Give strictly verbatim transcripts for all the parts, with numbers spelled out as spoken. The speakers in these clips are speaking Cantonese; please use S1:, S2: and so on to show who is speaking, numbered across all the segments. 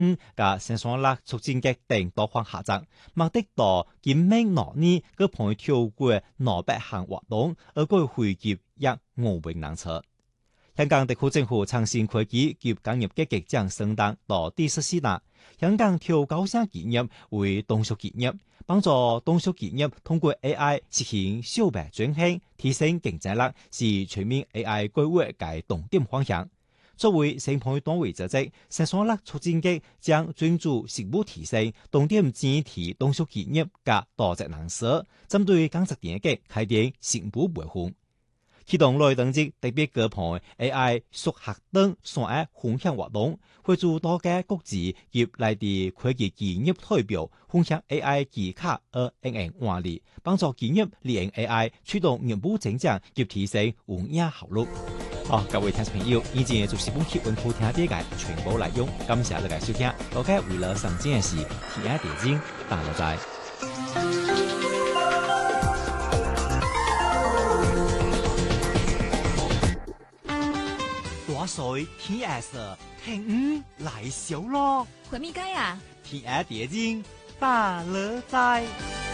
S1: 嗯，甲生產力促進嘅等多項下集，目的到今明兩年個朋友跳過兩百項活動，而個會結約五榮難測。香港特區政府創新科技及工業革革獎升等到第十四檔，香港調高商企業為中小企業，幫助中小企業通過 A I 實現小白轉型，提升競爭力，是全面 A I 規劃嘅重點方向。作為成倍單位組織，生產力促進局將專注業務提升，重點支持中小企業及多職能手，針對鋼鐵電機開展新補維護。啟動內登記特別舉辦 A I 數學等雙業分享活動，會做多嘅國際及內地科技企業代表分享 A I 技巧而應用原理，幫助企業利用 A I 驅動業務增長及提升營業效率。好，各位聽眾朋友，以前就是本期文普聽啲嘅全部內容，感謝大家收聽。OK，為了上件事，聽下電影，大家再。大水天 S 聽五來小咯，
S2: 回咪街啊？
S1: 聽下電影，大樂在。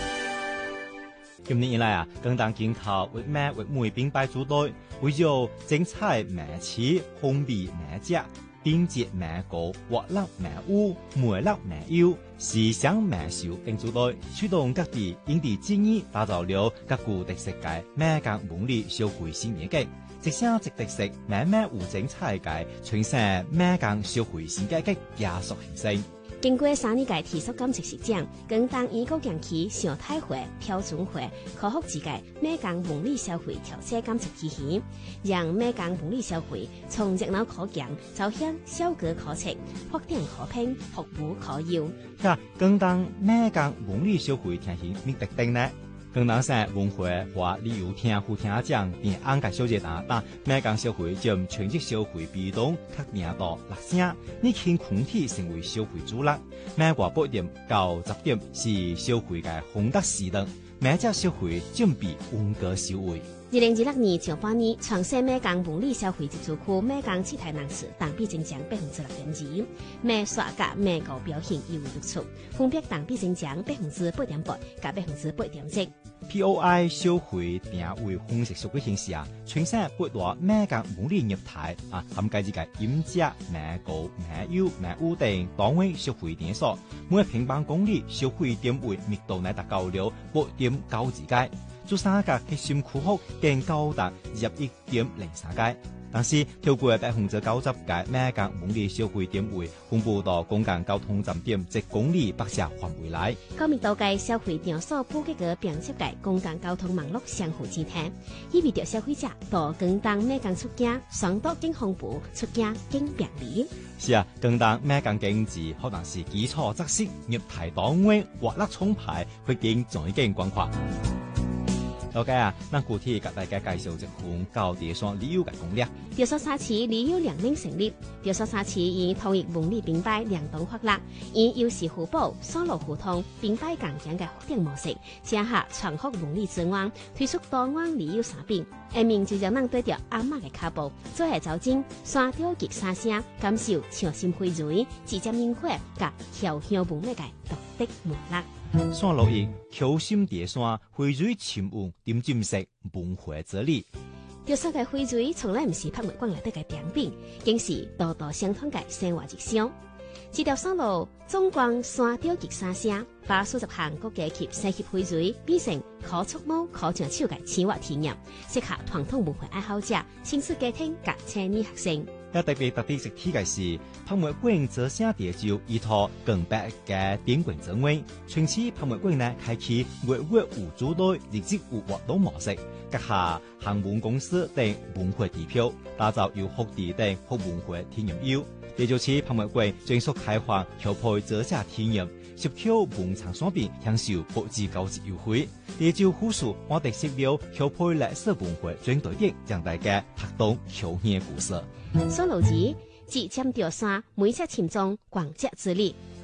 S1: 今年以來啊，更當檢討為咩為每品牌組隊，為咗精彩美詞、風味美食、品質美高、活力美烏、魅力美優、時尚美秀等組隊，驅動各地因地制宜，打造了各具特色嘅美港文理消費新業績。即寫即特色，慢慢有精彩嘅傳承美港消費新業績加速形成。
S3: 經過三年嘅體恤感測實踐，更當依個近期上太會、標準會、科學之嘅美港文理消費調節監測體系，讓美港文理消費從熱鬧可講走向效果可測、發展可拼、服務可用。
S1: 嚇，更當美港文理消費體系咩特定呢？更當上文化或旅遊聽互聽講，並安介小節打打美港消費佔全球消費比重較領到六成，你傾群體成為消費主力。美國八點到十點是消費嘅紅燈時段，美國消費佔比溫和收尾。
S3: 二零二六年上半年，全省美港文理消費接觸區美港七大人次同比增長百分之六點二，美刷甲美高表現尤為突出，分別同比增長百分之八點八甲百分之八點七。
S1: P O I 消費定位分析數據顯示啊，全省八大美港文理業態啊，涵蓋之個飲食、美高、美優、美烏等單位消費點數，每平方公里消費點位密度乃達到了八點九之界。做三個核心區域更高達十一點零三界，但是超過百分之九十嘅美港文理消費點位分布到公共交通站點即公里北側範圍內。
S3: 高密度嘅消費場所布局個並設嘅公共交通網絡相互之體，意味着消費者到更當美港出境，雙到更豐富，出境更便利。
S1: 是啊，更當美港經濟可能是基礎扎實，業態單位活力充沛，會更再更廣闊。OK 啊，咱具體給大家介紹一款高鐵上旅遊嘅攻略。
S3: 潮汕沙市旅遊聯盟成立，潮汕沙市以統一文理品牌聯動發力，以優勢互補、雙路互通、品牌共享嘅發展模式，結合全國文理資源，推出多元旅遊產品。下面就讓咱對着阿嬤嘅腳步，做下走進山雕吉沙聲，感受潮汕薈蕤、直接煙火甲調香文物嘅獨特魅力。
S1: 山路營，橋心蝶山，薈蕤深霧，點金色文化之旅。
S3: 潮汕嘅薈蕤從來唔是拍賣館內底嘅產品，竟是道道相通嘅生活日常。這條山路縱觀山雕吉沙聲，把數十項國家級西級薈蕤變成可觸摸、可上手嘅生活體驗，適合傳統文化愛好者、親子家庭及青年學生。
S1: 一特別特別值提嘅是，拍賣館折寫地就依托更白嘅點冠證位，從此拍賣館呢開啟月月有組隊、日日有活動模式，結合航運公司等文化地票，打造有福地等福文化體驗優。也就是拍賣館全速開放橋配折寫體驗，十條文創商品享受八至九折優惠。也就附屬我哋識了橋配歷史文化專隊的讓大家拍動橋園故事。
S3: 山路子，只尖條山，每隻潛中廣澤之力。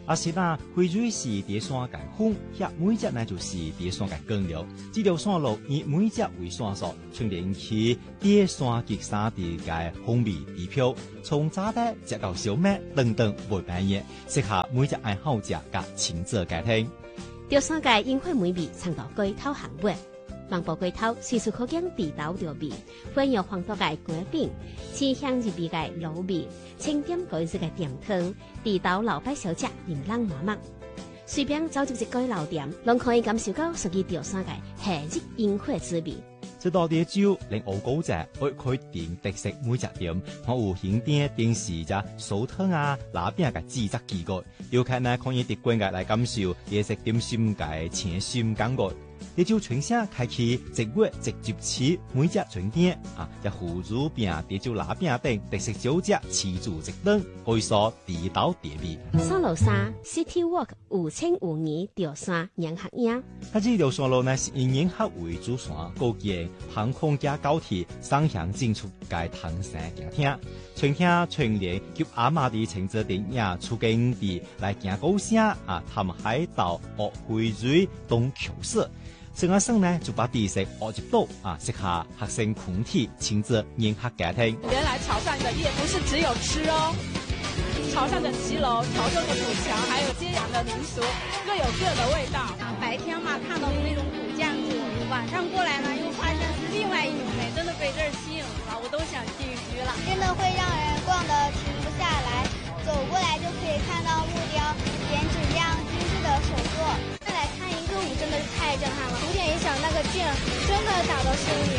S1: 阿是那會瑞是啲山界風，遐每隻呢就是啲山界更了。這條山路以每隻為線索，從連起啲山極山地嘅風味地標，從炸得直到小麥等等未扮嘢，適合每隻愛好者嘅親子家庭。
S3: 條山界煙火美味，嘗到龜頭行尾。望步龜頭，隨處可見地道調味，混有黃豆嘅粿餅，清香入味嘅滷味，清點過日嘅甜湯，地道老闆小姐琳琅滿目。隨便走進一間老店，攏可以感受到屬於條山界夏日煙火滋味。
S1: 這道啲酒令我高者愛開店特色每隻店，可有顯點電視咋酥湯啊、拉餅嘅製作機構，遊客呢可以直觀嘅來感受嘢食點心嘅淺心感覺。你就全聲開啟一月直接起每隻全店啊，只腐乳餅、地就拉餅等特色小食持住一頓，可以說地道地味。
S3: 山路三 City Walk 有清有義條山迎客營。
S1: 啊，這條山路呢是以迎客為主線，高建航空加高鐵雙向進出嘅唐山行廳，全廳全連及阿媽的親子電影出境地來行高聲啊，談海島、學會瑞、東橋色。這個省呢就把地勢挖入到啊，適合學生群體親子迎客家庭。
S2: 原來潮汕的夜不是只有吃哦，潮汕的騎樓、潮州的土牆，還有揭陽的民俗，各有各的味道。
S4: 白天嘛看到的那種古建築，晚上過來呢又發現是另外一種美，真的被這兒吸引了，我都想進去了。
S5: 真的會讓人逛得停不下來，走過來就可以看到木雕、顏紙這樣精緻的手作。再來看一個舞，真的是太震撼了，古典音響那個勁真的打到心裏。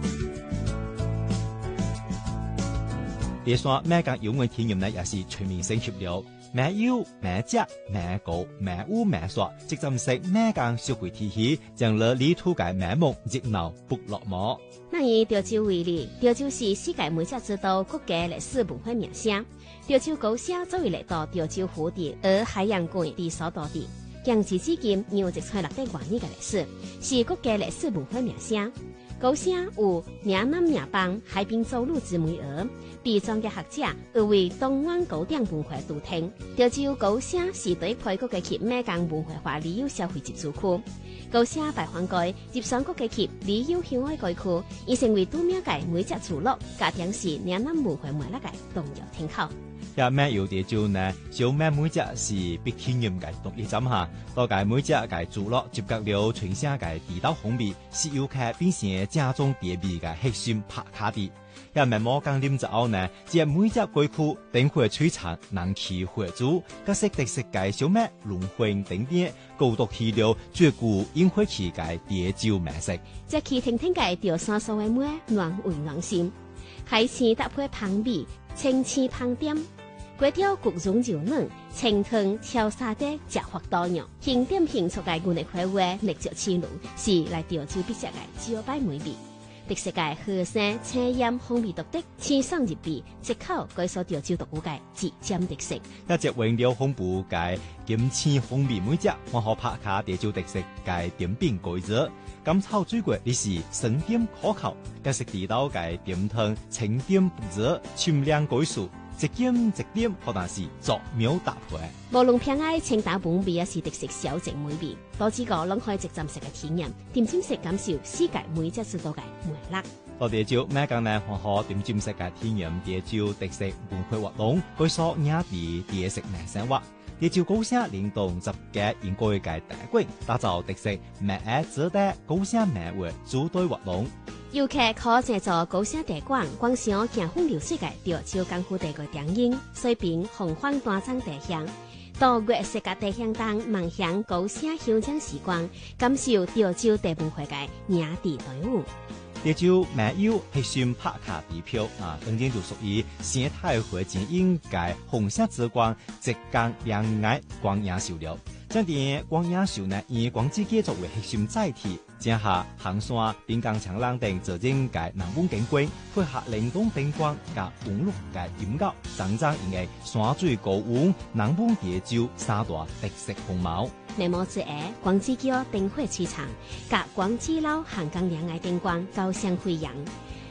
S1: 別說每間遊玩體驗呢也是全面升級了，每遊每食每購每舞每耍，即陣式每間消費體系，將了旅途嘅美夢熱鬧不落幕。
S3: 那以潮州為例，潮州是世界美食之都國家歷史文化名城。潮州高聲作為嚟到潮州府地而海洋館的首都地，江至至今有一千六百多年嘅歷史，是國家歷史文化名城。高聲有嶺南嶺邦海濱走路之美兒，被專業學者譽為東灣高點文化都廳。潮州高聲是對配國嘅及美港文化化旅遊消費集中區。高聲擺放街接上國嘅及旅遊向外街區，已成為度秒界每隻住落家庭是嶺南文化脈絡嘅重要廳口。
S1: 也咩有啲就呢，小咩每隻是必體驗嘅獨立站下，多解每隻嘅住落接觸了全省嘅地道風味，是遊客變成家中地味嘅核心拍卡地。也咩冇講點之後呢，只係每隻街區燈火璀璨，人氣回足，各式特色嘅小咩龍魂頂點，高度起了絕古煙火氣嘅潮州美食。
S3: 這期聽聽嘅潮汕所謂咩暖胃暖心，海鮮搭配香味，清氣香點。粿條焗蓉柔嫩，清湯調沙爹食法多樣，輕點輕觸嘅原嚟開胃，歷久黐爐，是來潮州必食嘅招牌美味。特色嘅河山青鹽風味獨特，清爽入味，一口改所潮州獨有嘅自尖特色。
S1: 一隻永料恐怖嘅金青風味每隻，我可拍卡潮州特色嘅點餅改者，甘草水果你是生點可口，各式地道嘅點湯清點不熱，清涼改數。一點一點，可能是作妙搭配。
S3: 無論偏愛清淡本味，也是特色小食美味。多幾個攏可以直站式嘅體驗，點心式感受世界每隻知道嘅魅力。
S1: 多潮州每間呢，可可點心式嘅體驗潮州特色文化活動，佢所雅啲啲食名生活。潮州高聲聯動集嘅應該嘅大館，打造特色美愛值得高聲美味組隊活動。
S3: 遊客可借助高聲地館觀賞行風流水嘅潮州江湖地嘅電影，水平洪荒大張地鄉，到月色嘅地鄉當望向高聲鄉鎮時光，感受潮州地文化嘅雅地隊伍。
S1: 潮州美遊核心拍卡地票啊，當然就屬於生態環境應該紅色之光，浙江兩岸光影秀了。將啲光影秀呢，以光之街作為核心載體，正下行山、濱江長廊等做整嘅南風景觀，配合靈動燈光加溫錄嘅音樂，真正應該山水高溫、南風潮州三大特色風貌。
S3: 內幕之下，光之橋燈火璀璨，甲光之路漢江兩岸燈光交相輝映。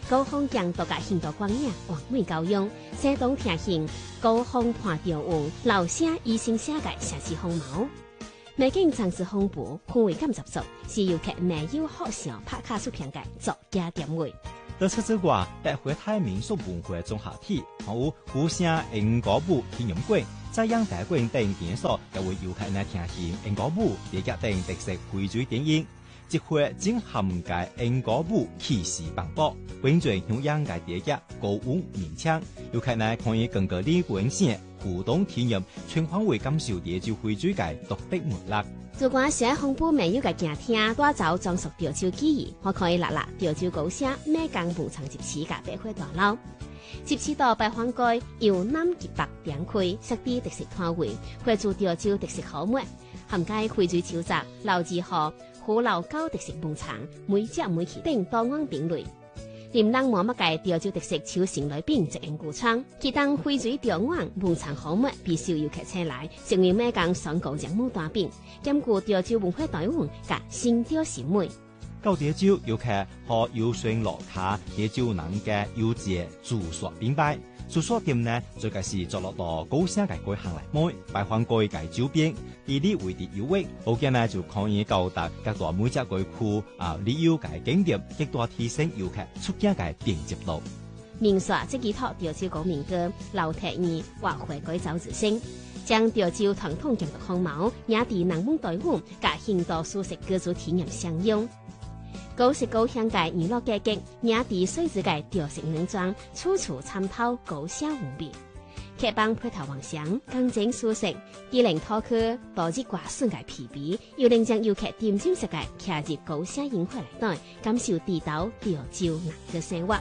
S3: 高雄將多甲很多光影完美教養，山東聽行高雄伴調雲，老寫以新寫嘅城市風貌。美景城市風貌，氛圍感十足，是遊客沒有學上拍卡出片嘅作家點位。
S1: 在此之外，百貨大民俗文化綜合體，還有古城英歌舞體驗館、在陽大館等場所，也為遊客來聽行英歌舞、粵劇等特色徽州電影。即會正涵蓋英歌舞氣勢磅礴，完全向陽嘅粵劇歌舞鳴槍，遊客呢可以更加理觀線互動體驗，全方位感受粵州徽州嘅獨特魅力。
S3: 如果想紅布沒有嘅鏡廳，多走裝飾潮州記憶，我可以立立潮州高聲美江文創集市嘅百貨大樓。集市到百貨街由南及北兩區，設置特色攤位，會做潮州特色好物，涵蓋徽州潮雜、老字號、虎老高特色農場，每隻每期等多樣品類。連人摸乜嘅潮州特色超成類餅直營古倉，其當徽州中央農場好物必須遊客前來，成為美江雙高節目大餅，兼顧潮州文化內容甲新潮審美。
S1: 到潮州遊客可遊船落卡潮州人嘅優質住宿品牌。住宿店呢，最近是坐落到高聲嘅街行嚟買，擺放街嘅周邊，地理位置優越，好嘅呢就可以到達各大每隻街區啊旅遊嘅景點，亦都提升遊客出境嘅便捷度。
S3: 民宿即幾套潮州高民歌、老鐵兒或回歸走子聲，將潮州傳統建築風貌，也地南門隊伍，甲很多舒適居住體驗相用。高食高香嘅娛樂價格，也地水質嘅調色農莊，處處參透高聲無味。客幫配套幻想，乾淨舒適，機靈套區，多日掛順嘅皮皮，又令將遊客點睛式嘅騎入高聲宴會嚟內，感受地道潮州人嘅生活。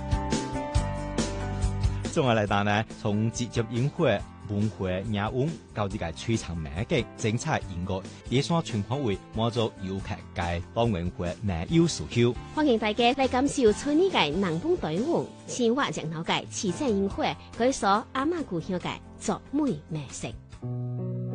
S1: 仲有嚟講呢，從節日宴會、文化雅韻到啲嘅璀璨美景、精彩音樂，啲所全方位滿足遊客嘅多元化美有訴求。
S3: 歡迎大家嚟感受村里嘅南風隊伍、青蛙石頭嘅市鎮宴會，佢所阿媽故鄉嘅作美美食。